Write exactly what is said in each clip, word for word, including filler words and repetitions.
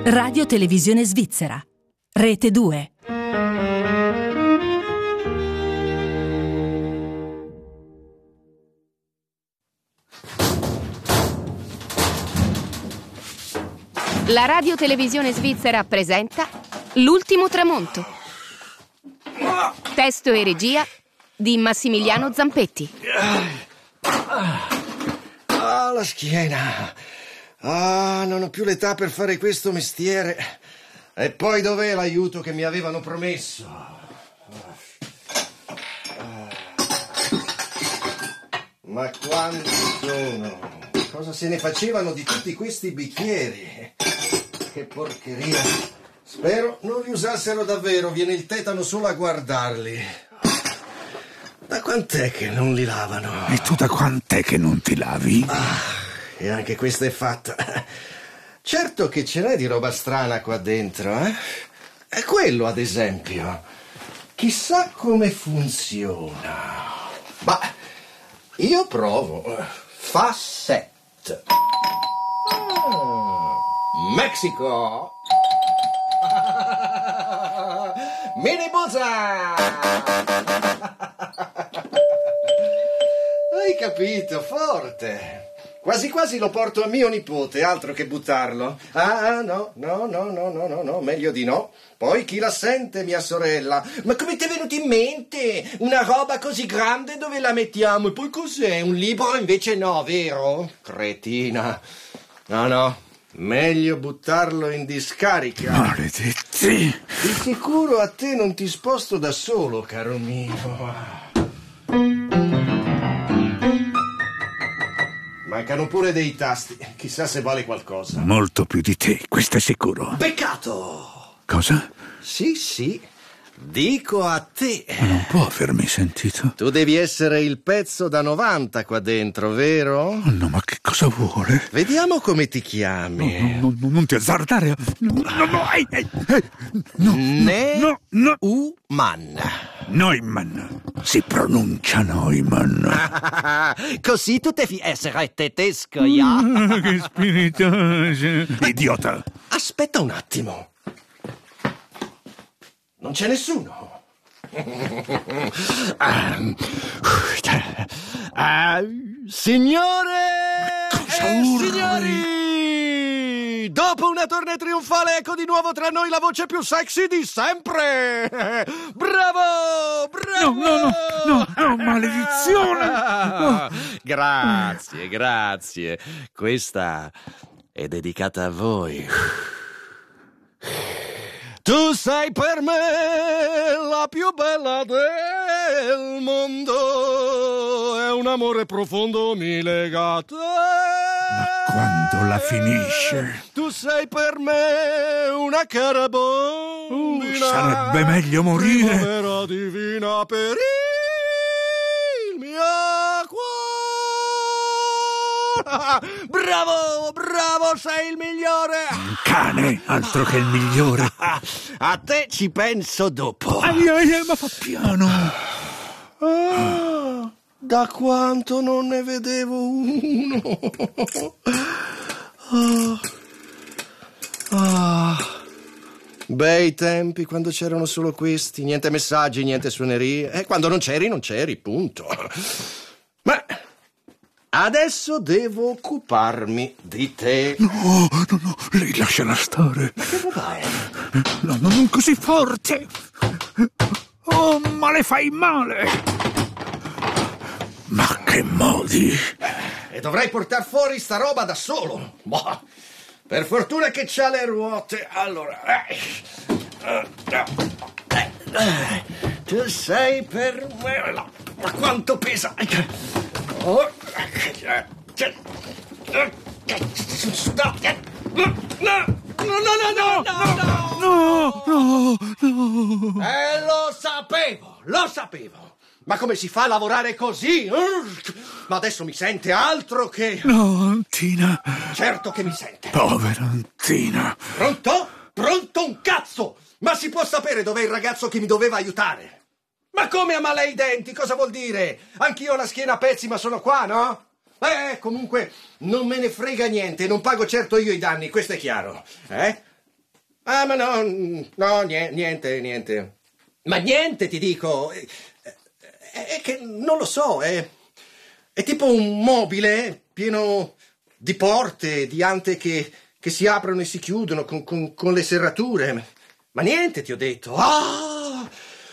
Radio Televisione Svizzera. Rete due. La Radio Televisione Svizzera presenta L'ultimo tramonto. Testo e regia di Massimiliano Zampetti. Ah, la schiena. Ah, non ho più l'età per fare questo mestiere. E poi dov'è l'aiuto che mi avevano promesso? Ma quanti sono? Cosa se ne facevano di tutti questi bicchieri? Che porcheria. Spero non li usassero davvero. Viene il tetano solo a guardarli. Da quant'è che non li lavano? E tu da quant'è che non ti lavi? Ah, e anche questa è fatta. Certo che ce n'è di roba strana qua dentro, eh? È quello, ad esempio. Chissà come funziona. Ma io provo. Facette. Ah, Mexico. Mini Busa. Hai capito, forte. Quasi quasi lo porto a mio nipote, altro che buttarlo. Ah, no, no, no, no, no, no, no, meglio di no. Poi chi la sente, mia sorella? Ma come ti è venuto in mente? Una roba così grande dove la mettiamo? E poi cos'è? Un libro invece no, vero? Cretina. No, no, meglio buttarlo in discarica. Maledetti. Di sicuro a te non ti sposto da solo, caro mio. Mancano pure dei tasti. Chissà se vale qualcosa. Molto più di te, questo è sicuro. Peccato! Cosa? Sì, sì. Dico a te. Non può avermi sentito. Tu devi essere il pezzo da novanta qua dentro, vero? Oh no, ma che cosa vuole? Vediamo come ti chiami. No, no, no, non ti azzardare. No, no, no, ehi, ehi, ehi. No, Ne no, no. Neumann. Neumann. Si pronuncia Neumann. Così tu devi essere tedesco, ja? Che spiritoso. Idiota. Aspetta un attimo. Non c'è nessuno. uh, signore Cosa e urli? signori, dopo una tornée trionfale, ecco di nuovo tra noi la voce più sexy di sempre. Bravo, bravo. No, no, no, no, no, maledizione. No. Grazie, grazie. Questa è dedicata a voi. Tu sei per me la più bella del mondo, è un amore profondo mi lega a te. Ma quando la finisce? Tu sei per me una cara bambina. Uh, sarebbe meglio morire. Primavera divina per il mio cuore. Bravo, bravo, sei il migliore. Un cane, altro che il migliore. A te ci penso dopo. Ai, ai, ai, ma fa piano. Ah, da quanto non ne vedevo uno. Ah, ah. Bei tempi quando c'erano solo questi, niente messaggi, niente suonerie. E quando non c'eri, non c'eri, punto. Ma adesso devo occuparmi di te. No, no, no, lei lasciala stare. Ma che roba è? No, no, non così forte. Oh, ma le fai male. Ma che modi. E dovrei portar fuori sta roba da solo. Boh. Per fortuna che c'ha le ruote. Allora, eh, eh, eh, eh, tu sei per me. Ma quanto pesa? Oh, eh, no, no, no, no, no, no, No, no, no. Eh, lo sapevo, lo sapevo. Ma come si fa a lavorare così? Ma adesso mi sente altro che... No, Antina. Certo che mi sente. Povera Antina. Pronto? Pronto un cazzo! Ma si può sapere dov'è il ragazzo che mi doveva aiutare? Ma come a male i denti? Cosa vuol dire? Anch'io ho la schiena a pezzi, ma sono qua, no? Eh, comunque, non me ne frega niente. Non pago certo io i danni, questo è chiaro. Eh? Ah, ma no, no, niente, niente. Ma niente, ti dico. È, è che non lo so, è, è tipo un mobile pieno di porte, di ante che, che si aprono e si chiudono con, con, con le serrature. Ma niente, ti ho detto. Ah!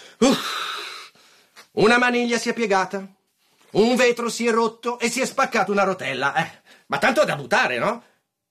Uff. Una maniglia si è piegata, un vetro si è rotto e si è spaccato una rotella. Eh, ma tanto è da buttare, no?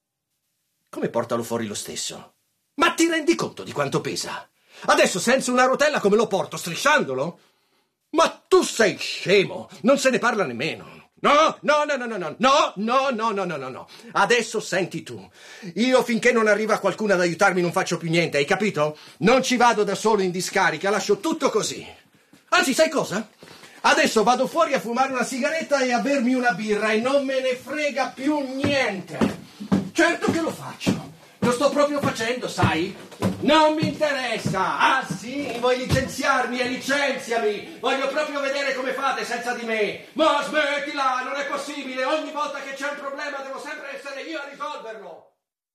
Come portalo fuori lo stesso? Ma ti rendi conto di quanto pesa? Adesso senza una rotella come lo porto, strisciandolo? Ma tu sei scemo! Non se ne parla nemmeno. No, no, no, no, no, no, no, no, no, no, no, no, no. Adesso senti tu. Io finché non arriva qualcuno ad aiutarmi non faccio più niente, hai capito? Non ci vado da solo in discarica, lascio tutto così. Anzi, sai cosa? Adesso vado fuori a fumare una sigaretta e a bermi una birra e non me ne frega più niente. Certo che lo faccio. Lo sto proprio facendo, sai? Non mi interessa. Ah sì, vuoi licenziarmi e licenziami. Voglio proprio vedere come fate senza di me. Ma smettila, non è possibile. Ogni volta che c'è un problema devo sempre essere io a risolverlo.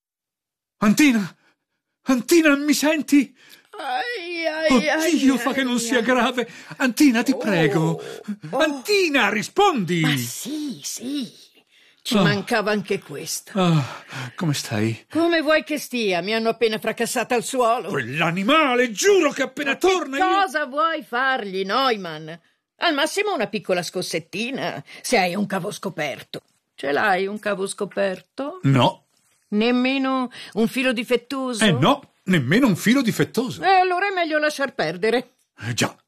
Antina! Antina, mi senti? Ai, ai, Oddio, ai, fa che non ai, sia ai. grave. Antina, ti Oh, prego. oh. Antina, rispondi. Ma sì, sì. Ci Oh. mancava anche questo. Ah, come stai? Come vuoi che stia? Mi hanno appena fracassata al suolo. Quell'animale, giuro che appena torna io... Cosa vuoi fargli, Neumann? Al massimo una piccola scossettina, se hai un cavo scoperto. Ce l'hai un cavo scoperto? No. Nemmeno un filo difettoso? Eh no, nemmeno un filo difettoso. E allora è meglio lasciar perdere. Eh, già.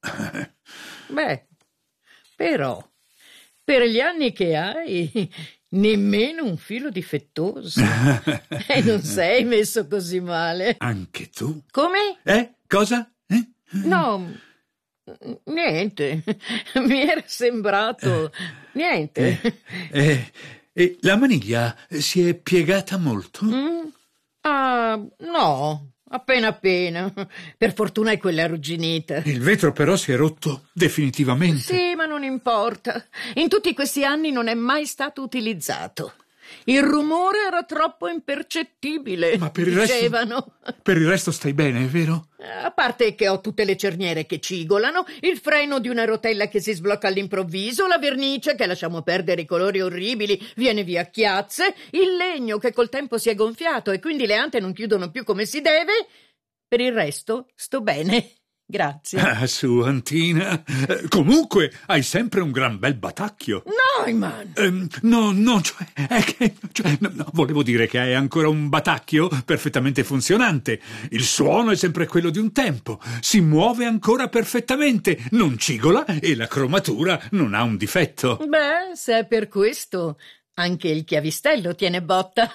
Beh, però, per gli anni che hai, nemmeno un filo difettoso. E non sei messo così male. Anche tu? Come? Eh? Cosa? Eh? No, niente. Mi era sembrato... Niente. Eh, eh, la maniglia si è piegata molto? Mm? Ah, no, appena appena. Per fortuna è quella arrugginita. Il vetro però si è rotto definitivamente. Sì, ma non importa. In tutti questi anni non è mai stato utilizzato. Il rumore era troppo impercettibile, Ma per il dicevano. resto, per il resto stai bene, è vero? A parte che ho tutte le cerniere che cigolano, il freno di una rotella che si sblocca all'improvviso, la vernice che, lasciamo perdere i colori orribili, viene via a chiazze, il legno che col tempo si è gonfiato e quindi le ante non chiudono più come si deve. Per il resto sto bene. Grazie. Ah, su, Antina. Eh, comunque, hai sempre un gran bel batacchio. Neumann! Ehm, no, no, cioè, è che, cioè, no, no, volevo dire che hai ancora un batacchio perfettamente funzionante. Il suono è sempre quello di un tempo. Si muove ancora perfettamente, non cigola e la cromatura non ha un difetto. Beh, se è per questo, anche il chiavistello tiene botta.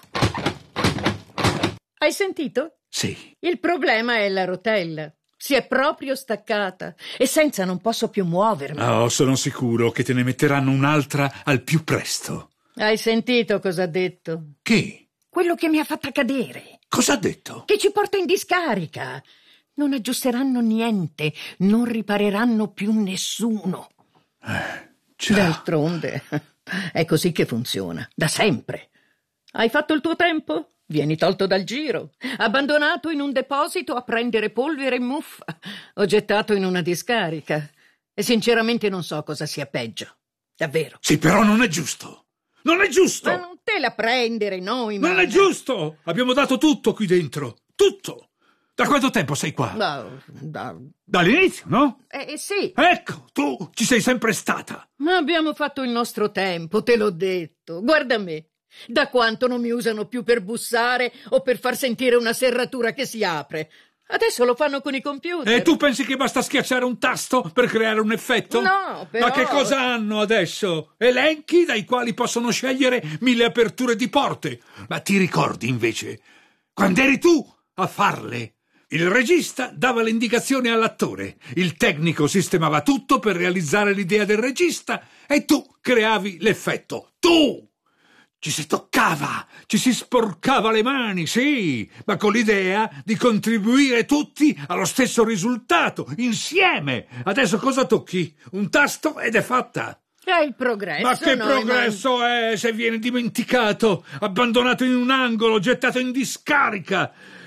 Hai sentito? Sì. Il problema è la rotella. Si è proprio staccata e senza non posso più muovermi. Oh, sono sicuro che te ne metteranno un'altra al più presto. Hai sentito cosa ha detto? Che? Quello che mi ha fatta cadere. Cosa ha detto? Che ci porta in discarica. Non aggiusteranno niente, non ripareranno più nessuno. Eh, già. D'altronde è così che funziona, da sempre. Hai fatto il tuo tempo? Vieni tolto dal giro, abbandonato in un deposito a prendere polvere e muffa, o gettato in una discarica. E sinceramente non so cosa sia peggio. Davvero. Sì, però non è giusto. Non è giusto. Ma non te la prendere, noi. Non è giusto. Abbiamo dato tutto qui dentro. Tutto. Da quanto tempo sei qua? Da, da... Dall'inizio, no? Eh, sì. Ecco, tu ci sei sempre stata. Ma abbiamo fatto il nostro tempo, te l'ho detto. Guarda me. Da quanto non mi usano più per bussare o per far sentire una serratura che si apre? Adesso lo fanno con i computer. E tu pensi che basta schiacciare un tasto per creare un effetto? No, però... Ma che cosa hanno adesso? Elenchi dai quali possono scegliere mille aperture di porte. Ma ti ricordi invece, quando eri tu a farle? Il regista dava le indicazioni all'attore, il tecnico sistemava tutto per realizzare l'idea del regista e tu creavi l'effetto. Tu! Ci si toccava, ci si sporcava le mani, sì, ma con l'idea di contribuire tutti allo stesso risultato, insieme. Adesso cosa tocchi? Un tasto ed è fatta. È il progresso. Ma che Neumann. progresso è se viene dimenticato, abbandonato in un angolo, gettato in discarica?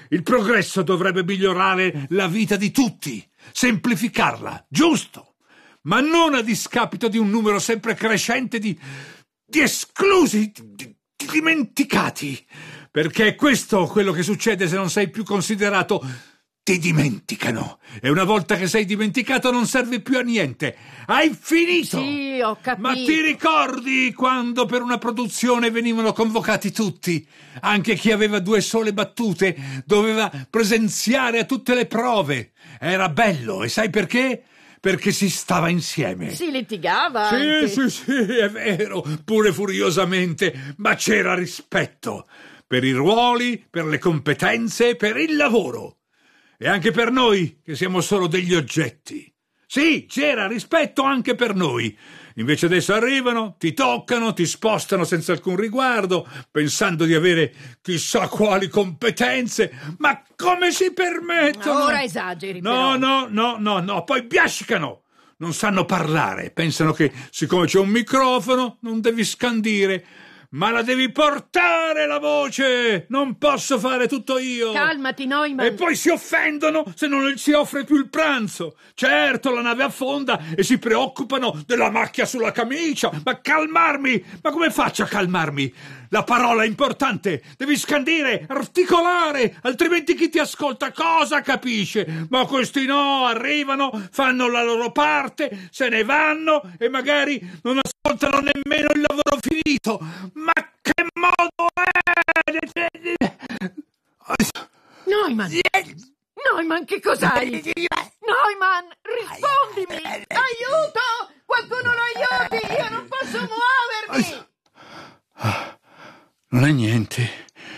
Il progresso dovrebbe migliorare la vita di tutti, semplificarla, giusto, ma non a discapito di un numero sempre crescente di, di esclusi, di, di dimenticati. Perché è questo quello che succede se non sei più considerato. Ti dimenticano. E una volta che sei dimenticato non serve più a niente. Hai finito! Sì, ho capito. Ma ti ricordi quando per una produzione venivano convocati tutti? Anche chi aveva due sole battute doveva presenziare a tutte le prove. Era bello, e sai perché? Perché si stava insieme. Si litigava Sì, anche. sì, sì, è vero, pure furiosamente, ma c'era rispetto. Per i ruoli, per le competenze, per il lavoro. E anche per noi, che siamo solo degli oggetti. Sì, c'era rispetto anche per noi. Invece adesso arrivano, ti toccano, ti spostano senza alcun riguardo, pensando di avere chissà quali competenze. Ma come si permettono? Ora esageri, No, però. no, no, no, no, poi biascicano. Non sanno parlare, pensano che siccome c'è un microfono non devi scandire. Ma la devi portare la voce! Non posso fare tutto io! Calmati, Neumann. E poi si offendono se non si offre più il pranzo. Certo, la nave affonda e si preoccupano della macchia sulla camicia. Ma calmarmi! Ma come faccio a calmarmi? La parola è importante. Devi scandire, articolare, altrimenti chi ti ascolta cosa capisce? Ma questi no, arrivano, fanno la loro parte, se ne vanno e magari non ascoltano nemmeno il lavoro finito. Ma che modo è? Neumann! Neumann, che cos'hai? Neumann, rispondimi! Aiuto! Qualcuno lo aiuti! Io non posso muovermi! Non è niente.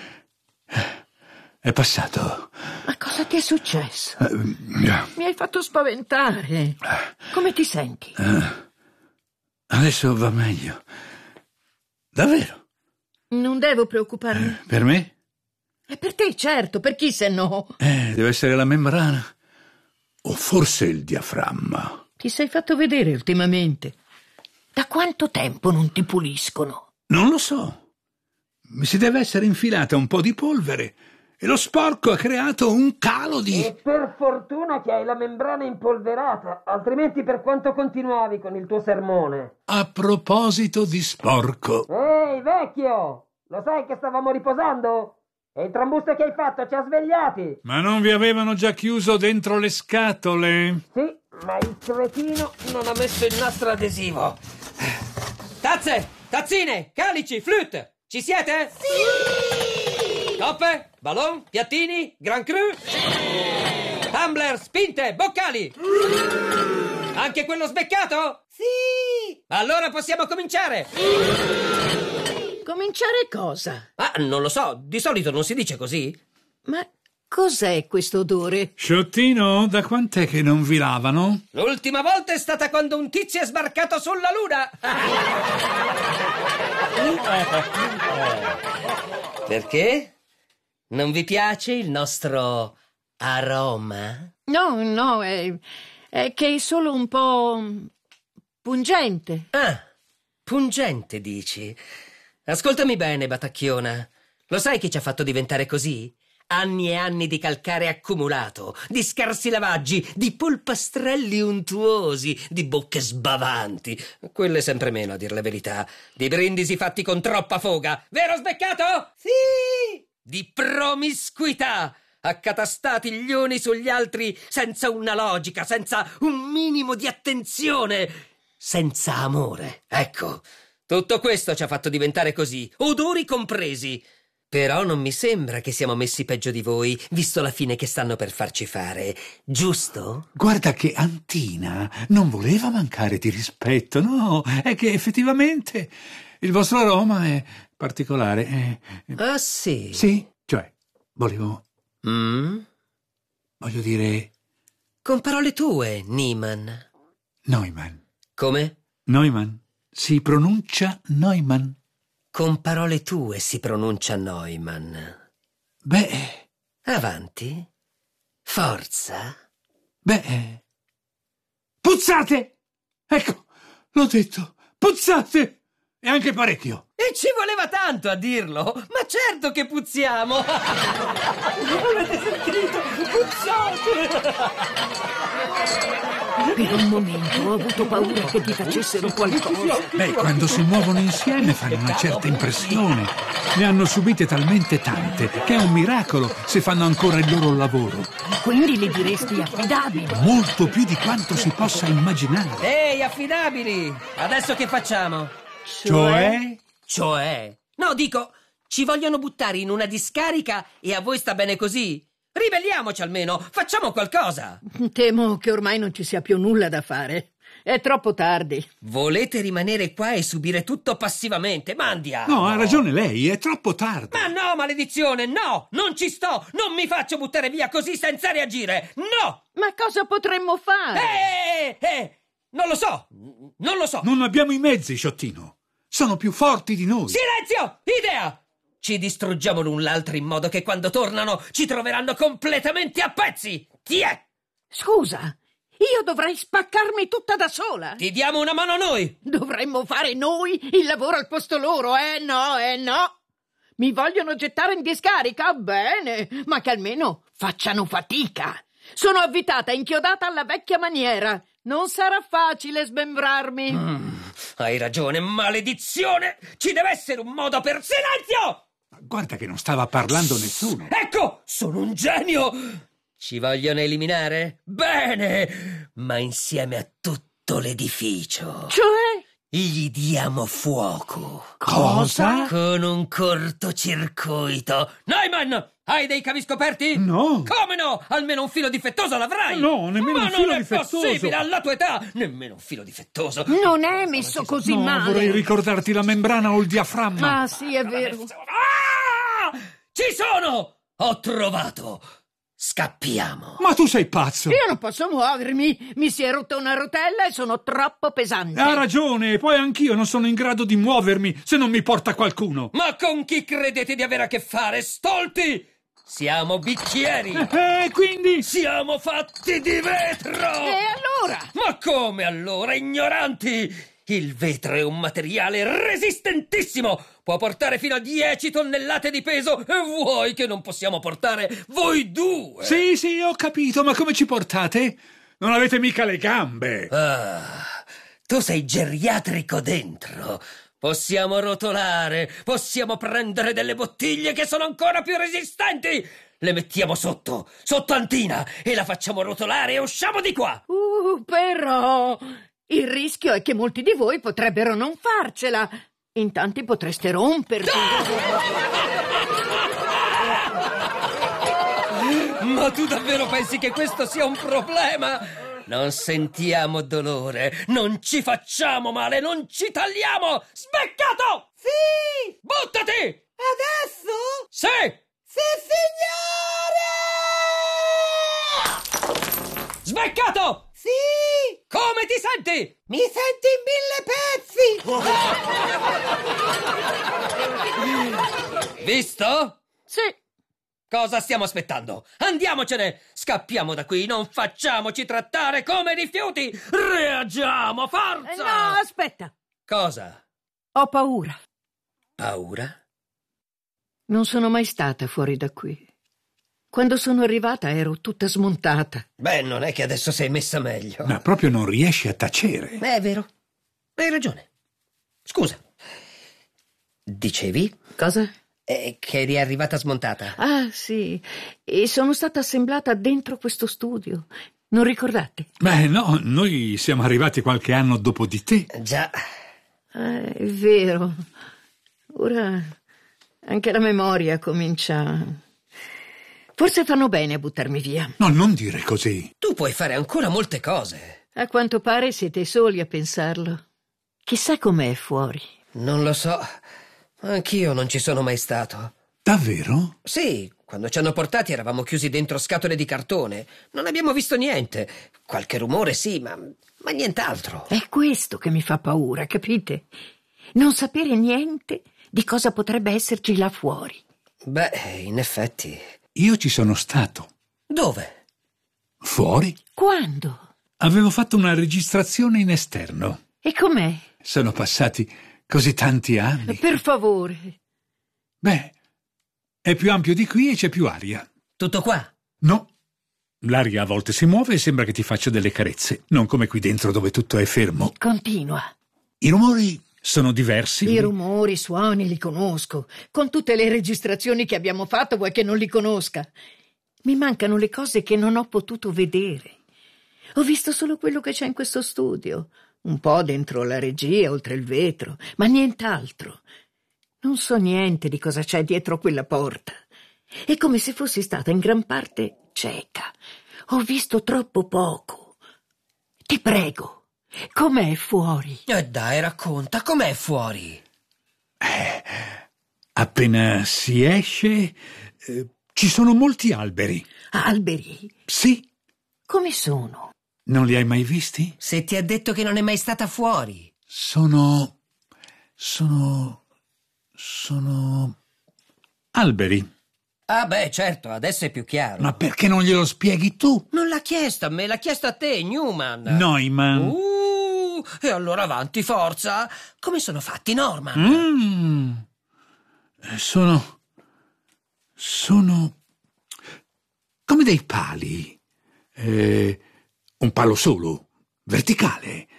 È passato. Ma cosa ti è successo? Uh, Mi hai fatto spaventare. Come ti senti? Uh, adesso va meglio. Davvero? Non devo preoccuparmi. Uh, per me? È per te, certo. Per chi se no? Eh, deve essere la membrana. O forse il diaframma. Ti sei fatto vedere ultimamente. Da quanto tempo non ti puliscono? Non lo so. Mi si deve essere infilata un po' di polvere e lo sporco ha creato un calo di... E per fortuna che hai la membrana impolverata, altrimenti per quanto continuavi con il tuo sermone? A proposito di sporco... Ehi, vecchio! Lo sai che stavamo riposando? E il trambusto che hai fatto ci ha svegliati! Ma non vi avevano già chiuso dentro le scatole? Sì, ma il cretino non ha messo il nastro adesivo. Tazze, tazzine, calici, flûte! Ci siete? Sì! Coppe, ballon, piattini, Grand Cru, tumbler, spinte, boccali. Anche quello sbeccato? Sì! Allora possiamo cominciare. Cominciare cosa? Ah, non lo so, di solito non si dice così. Ma cos'è questo odore? Sciottino, da quant'è che non vi lavano? L'ultima volta è stata quando un tizio è sbarcato sulla luna. Perché? Non vi piace il nostro aroma? No, no, è, è che è solo un po' pungente. Ah, pungente dici? Ascoltami bene, Batacchiona. Lo sai chi ci ha fatto diventare così? Anni e anni di calcare accumulato, di scarsi lavaggi, di polpastrelli untuosi, di bocche sbavanti. Quelle sempre meno, a dir la verità. Di brindisi fatti con troppa foga. Vero, sbeccato? Sì! Di promiscuità, accatastati gli uni sugli altri senza una logica, senza un minimo di attenzione, senza amore. Ecco, tutto questo ci ha fatto diventare così, odori compresi. Però non mi sembra che siamo messi peggio di voi, visto la fine che stanno per farci fare, giusto? Guarda che Antina non voleva mancare di rispetto, no, è che effettivamente il vostro aroma è particolare. È... Ah, sì? Sì, cioè, volevo... Mm? Voglio dire... Con parole tue, Niemann. Neumann. Come? Neumann. Si pronuncia Neumann. Con parole tue si pronuncia Neumann. Beh... Avanti. Forza. Beh... Puzzate! Ecco, l'ho detto, puzzate! e anche parecchio. E ci voleva tanto a dirlo! Ma certo che puzziamo! Avete sentito? Puzzate! Per un momento ho avuto paura che ti facessero qualcosa. Beh, quando si muovono insieme fanno una certa impressione. Ne hanno subite talmente tante che è un miracolo se fanno ancora il loro lavoro. Quindi li diresti affidabili? Molto più di quanto si possa immaginare. Ehi, affidabili! Adesso che facciamo? Cioè? Cioè? No, dico, ci vogliono buttare in una discarica e a voi sta bene così? Ribelliamoci almeno, facciamo qualcosa! Temo che ormai non ci sia più nulla da fare. È troppo tardi. Volete rimanere qua e subire tutto passivamente? Ma andiamo! No, ha ragione lei, è troppo tardi. Ma no, maledizione, no! Non ci sto! Non mi faccio buttare via così senza reagire! No! Ma cosa potremmo fare? Eh, eh, eh! Non lo so! Non lo so! Non abbiamo i mezzi, Sciottino. Sono più forti di noi. Silenzio! Idea! Ci distruggiamo l'un l'altro in modo che quando tornano ci troveranno completamente a pezzi! Ti è? Scusa, io dovrei spaccarmi tutta da sola? Ti diamo una mano noi! Dovremmo fare noi il lavoro al posto loro, eh no, eh no! Mi vogliono gettare in discarica? Bene, ma che almeno facciano fatica! Sono avvitata, inchiodata alla vecchia maniera. Non sarà facile smembrarmi. Mm, hai ragione, maledizione! Ci deve essere un modo per... Silenzio! Guarda che non stava parlando nessuno. Ecco, sono un genio! Ci vogliono eliminare? Bene! Ma insieme a tutto l'edificio. Cioè? Gli diamo fuoco. Cosa? Con un cortocircuito. Neumann, hai dei cavi scoperti? No. Come no? Almeno un filo difettoso l'avrai. No, nemmeno Ma un filo non è difettoso. possibile, alla tua età. Nemmeno un filo difettoso. Non è messo così No, male. vorrei ricordarti la membrana o il diaframma. Ah, sì, è vero. Ah! Ci sono! Ho trovato. Scappiamo. Ma tu sei pazzo. Io non posso muovermi. Mi si è rotta una rotella e sono troppo pesante. Ha ragione, poi anch'io non sono in grado di muovermi se non mi porta qualcuno. Ma con chi credete di avere a che fare, stolti? Siamo bicchieri. E eh, quindi? Siamo fatti di vetro. E allora? Ma come allora, ignoranti? Il vetro è un materiale resistentissimo. Può portare fino a dieci tonnellate di peso. E vuoi che non possiamo portare voi due? Sì, sì, ho capito, ma come ci portate? Non avete mica le gambe. Ah, tu sei geriatrico dentro. Possiamo rotolare, possiamo prendere delle bottiglie che sono ancora più resistenti. Le mettiamo sotto, sotto Antina, e la facciamo rotolare e usciamo di qua. Uh, però... Il rischio è che molti di voi potrebbero non farcela. In tanti potreste rompervi. Ma tu davvero pensi che questo sia un problema? Non sentiamo dolore, non ci facciamo male, non ci tagliamo! Sbeccato! Sì! Buttati! Adesso? Sì! Sì, signore! Sbeccato! Sì! Come ti senti? Mi sento in mille pezzi! Visto? Sì. Cosa stiamo aspettando? Andiamocene! Scappiamo da qui, non facciamoci trattare come rifiuti! Reagiamo, Eh, forza! no, aspetta. Cosa? Ho paura. Paura? Non sono mai stata fuori da qui. Quando sono arrivata ero tutta smontata. Beh, non è che adesso sei messa meglio. Ma proprio non riesci a tacere. Beh, è vero. Hai ragione. Scusa. Dicevi? Cosa? Eh, che eri arrivata smontata. Ah, sì. E sono stata assemblata dentro questo studio. Non ricordate? Beh, no, noi siamo arrivati qualche anno dopo di te. Già. Ah, è vero. Ora anche la memoria comincia... Forse fanno bene a buttarmi via. No, non dire così. Tu puoi fare ancora molte cose. A quanto pare siete soli a pensarlo. Chissà com'è fuori. Non lo so. Anch'io non ci sono mai stato. Davvero? Sì, quando ci hanno portati eravamo chiusi dentro scatole di cartone. Non abbiamo visto niente. Qualche rumore sì, ma, ma nient'altro. È questo che mi fa paura, capite? Non sapere niente di cosa potrebbe esserci là fuori. Beh, in effetti... Io ci sono stato. Dove? Fuori? Quando? Avevo fatto una registrazione in esterno. E com'è? Sono passati Così tanti anni. Per favore. Beh, è più ampio di qui e c'è più aria. Tutto qua? No. L'aria a volte si muove e sembra che ti faccia delle carezze, non come qui dentro dove tutto è fermo. Continua. I rumori sono diversi. I rumori, i suoni li conosco. Con tutte le registrazioni che abbiamo fatto, vuoi che non li conosca? Mi mancano le cose che non ho potuto vedere. Ho visto solo quello che c'è in questo studio. Un po' dentro la regia, oltre il vetro, ma nient'altro. Non so niente di cosa c'è dietro quella porta. È come se fossi stata in gran parte cieca. Ho visto troppo poco. Ti prego, com'è fuori? Eh dai, racconta, com'è fuori? Eh, appena si esce, eh, ci sono molti alberi. Alberi? Sì. Come sono? Non li hai mai visti? Se ti ha detto che non è mai stata fuori. Sono... sono... sono... alberi. Ah beh, certo, adesso è più chiaro. Ma perché non glielo spieghi tu? Non l'ha chiesto a me, l'ha chiesto a te, Newman. Neumann. Uh, e allora avanti, forza. Come sono fatti, Norman? Mm. Sono... sono... come dei pali. Eh, un palo solo, verticale,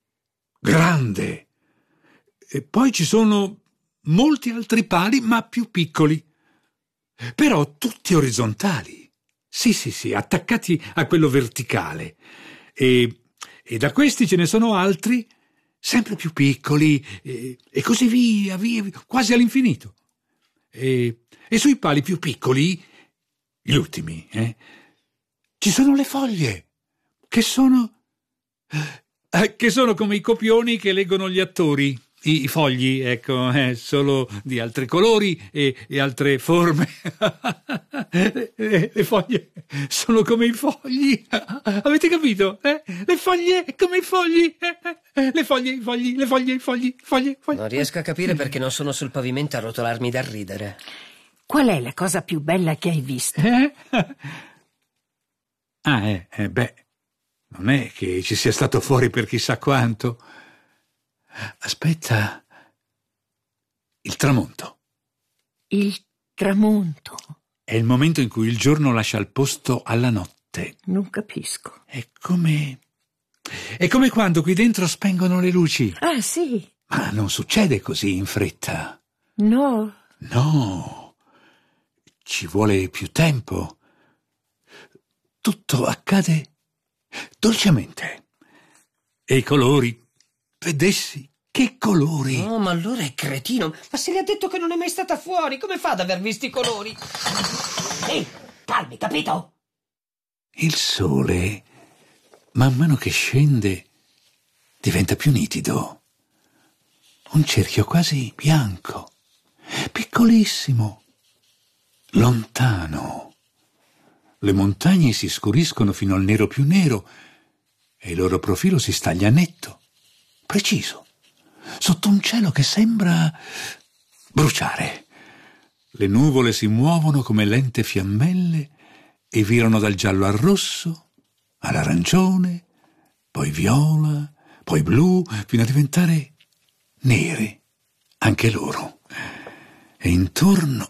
grande. E poi ci sono molti altri pali, ma più piccoli. Però tutti orizzontali. Sì, sì, sì, attaccati a quello verticale. E, e da questi ce ne sono altri, sempre più piccoli, e, e così via, via, via, quasi all'infinito. E, e sui pali più piccoli, gli ultimi, eh, ci sono le foglie, che sono... Eh, che sono come i copioni che leggono gli attori. I, i fogli, ecco, eh, solo di altri colori e, e altre forme. le, le foglie sono come i fogli. Avete capito? Eh? Le foglie come i fogli. Eh? Le foglie, i fogli, le foglie, i fogli, foglie, foglie. Non riesco a capire perché non sono sul pavimento a rotolarmi dal ridere. Qual è la cosa più bella che hai visto? Eh? Ah, eh, eh, beh, non è che ci sia stato fuori per chissà quanto. Aspetta, il tramonto. Il tramonto? È il momento in cui il giorno lascia il posto alla notte. Non capisco. È come... è come quando qui dentro spengono le luci. Ah, sì? Ma non succede così in fretta. No. No. Ci vuole più tempo. Tutto accade dolcemente. E i colori... vedessi, che colori! Oh, ma allora è cretino. Ma se le ha detto che non è mai stata fuori, come fa ad aver visto i colori? Ehi, calmi, capito? Il sole, man mano che scende, diventa più nitido. Un cerchio quasi bianco, piccolissimo, lontano. Le montagne si scuriscono fino al nero più nero e il loro profilo si staglia netto, preciso, sotto un cielo che sembra bruciare. Le nuvole si muovono come lente fiammelle e virano dal giallo al rosso, all'arancione, poi viola, poi blu, fino a diventare nere, anche loro. E intorno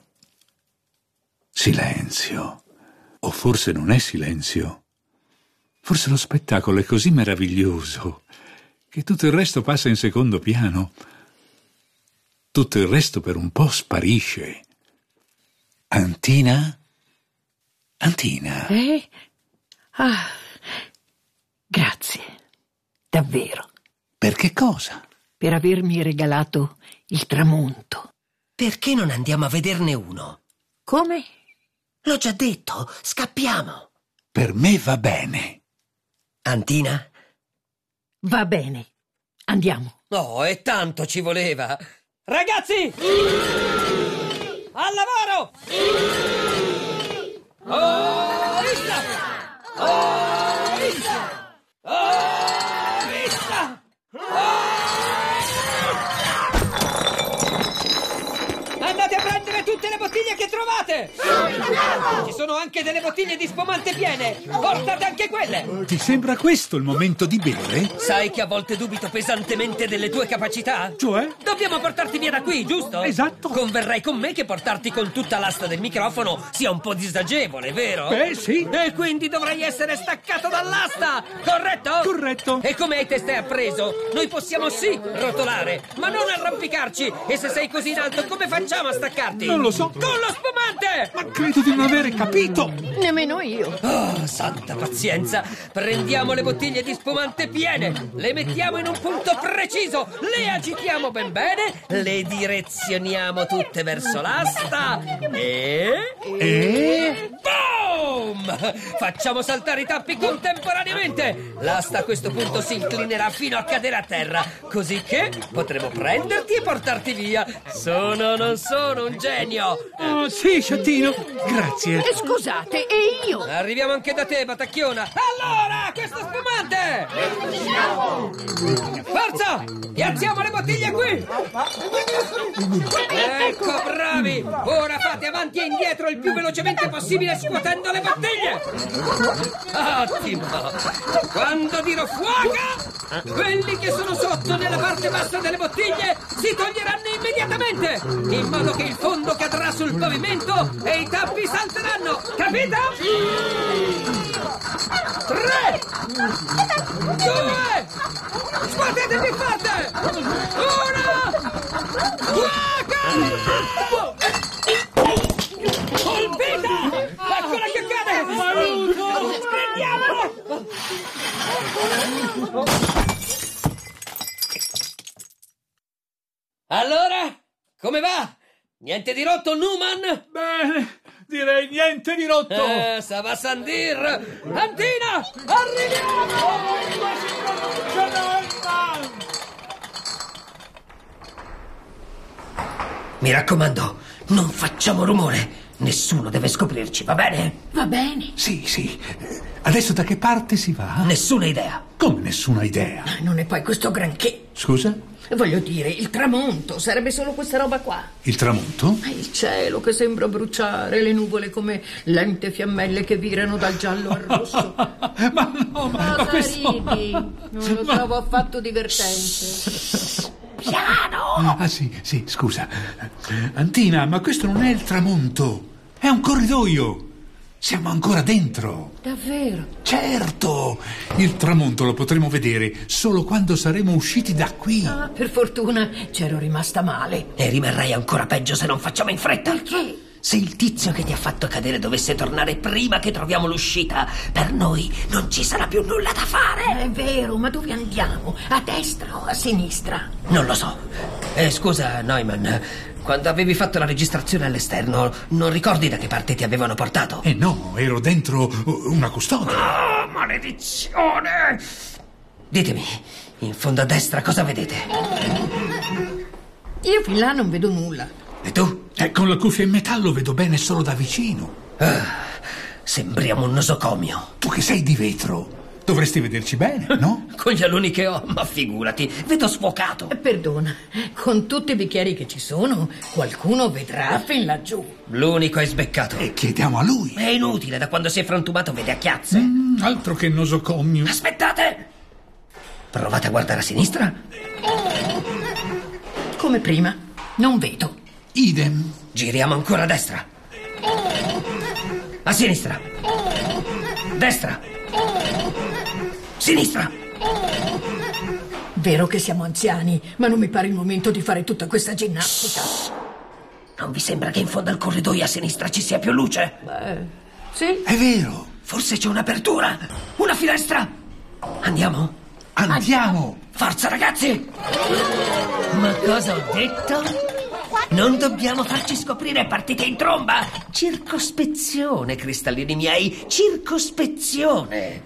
silenzio. O forse non è silenzio. Forse lo spettacolo è così meraviglioso che tutto il resto passa in secondo piano. Tutto il resto per un po' sparisce. Antina? Antina? Eh? Ah, grazie. Davvero. Per che cosa? Per avermi regalato il tramonto. Perché non andiamo a vederne uno? Come? L'ho già detto, scappiamo. Per me va bene. Antina? Va bene, andiamo. Oh, e tanto ci voleva. Ragazzi! Al lavoro! Oh, vista! Oh, vista! Oh, vista! Oh! Andate a prendere tutte le bottiglie che trovate! Ci sono sono anche delle bottiglie di spumante piene! Portate anche quelle! Ti sembra questo il momento di bere? Sai che a volte dubito pesantemente delle tue capacità? Cioè? Dobbiamo portarti via da qui, giusto? Esatto. Converrai con me che portarti con tutta l'asta del microfono sia un po' disagevole, vero? Beh, sì. E quindi dovrai essere staccato dall'asta, corretto? Corretto. E come hai te stai appreso? Noi possiamo sì rotolare, ma non arrampicarci. E se sei così in alto, come facciamo a staccarti? Non lo so. Con lo spumante! Ma credo di non avere capito. Nemmeno io. Oh, santa pazienza! Prendiamo le bottiglie di spumante piene, le mettiamo in un punto preciso, le agitiamo ben bene, le direzioniamo tutte verso l'asta e... E... Boom! Facciamo saltare i tappi contemporaneamente. L'asta a questo punto si inclinerà fino a cadere a terra, così che potremo prenderti e portarti via. Sono o non sono un genio? Oh, sì, Sciattino. Grazie. E scusate, e io? Arriviamo anche da te, Batacchiona. Allora, questo spumante! Forza! Piazziamo le bottiglie qui! Ecco, bravi! Ora fate avanti e indietro il più velocemente possibile scuotendo le bottiglie! Ottimo! Quando dirò fuoca, quelli che sono sotto nella parte bassa delle bottiglie si toglieranno immediatamente, in modo che il fondo cadrà sul pavimento e i tappi salteranno! Capito? Tre! Due! Scuotete più forte! Una! Fuoco! Colpita! Eccola che cade! Aiuto! Prendiamolo! Allora? Come va? Niente di rotto, Numan? Bene, direi niente di rotto. Eh, Sava Sandir! Antina! Arriviamo! Mi raccomando, non facciamo rumore. Nessuno deve scoprirci, va bene? Va bene. Sì, sì. Adesso da che parte si va? Nessuna idea. Come nessuna idea? Non è poi questo granché. Scusa? Voglio dire, il tramonto, sarebbe solo questa roba qua. Il tramonto? E il cielo che sembra bruciare, le nuvole come lente fiammelle che virano dal giallo al rosso. Ma no, ma, Cosa ma questo... ridi? Non lo Ma- trovo affatto divertente. Piano! Ah, sì, sì, scusa. Antina, ma questo non è il tramonto. È un corridoio. Siamo ancora dentro. Davvero? Certo. Il tramonto lo potremo vedere solo quando saremo usciti da qui. Ah, per fortuna c'ero rimasta male. E rimarrai ancora peggio se non facciamo in fretta. Perché? Se il tizio che ti ha fatto cadere dovesse tornare prima che troviamo l'uscita, per noi non ci sarà più nulla da fare. È vero, ma dove andiamo? A destra o a sinistra? Non lo so. Eh, scusa, Neumann, quando avevi fatto la registrazione all'esterno, non ricordi da che parte ti avevano portato? Eh no, ero dentro una custodia. Ah, maledizione! Ditemi, in fondo a destra cosa vedete? Io fin là non vedo nulla. E tu? Eh, con la cuffia in metallo vedo bene solo da vicino. Ah, sembriamo un nosocomio. Tu che sei di vetro, dovresti vederci bene, no? Con gli alunni che ho, ma figurati, vedo sfuocato. Perdona, con tutti i bicchieri che ci sono, qualcuno vedrà fin laggiù. L'unico è sbeccato. E chiediamo a lui. È inutile, da quando si è frantumato vede a chiazze. Mm, altro che nosocomio. Aspettate! Provate a guardare a sinistra. Come prima, non vedo. Idem. Giriamo ancora a destra. A sinistra. Destra. Sinistra. Vero che siamo anziani, ma non mi pare il momento di fare tutta questa ginnastica. Non vi sembra che in fondo al corridoio a sinistra ci sia più luce? Beh, sì. È vero. Forse c'è un'apertura. Una finestra. Andiamo? Andiamo. Forza, ragazzi! Ma cosa ho detto? Non dobbiamo farci scoprire, partite in tromba! Circospezione, cristallini miei, circospezione!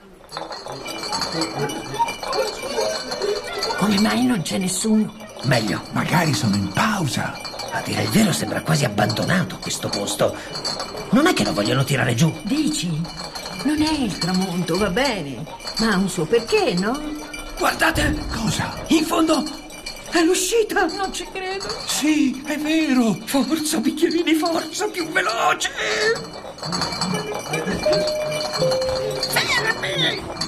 Come mai non c'è nessuno? Meglio, Magari sono in pausa. a dire il vero sembra quasi abbandonato questo posto. Non è che lo vogliono tirare giù? Dici? Non è il tramonto, va bene, ma ha un suo perché, no? Guardate! Cosa? In fondo È l'uscita! Non ci credo! Sì, è vero! Forza, bicchierini, forza, più veloce! Fermi!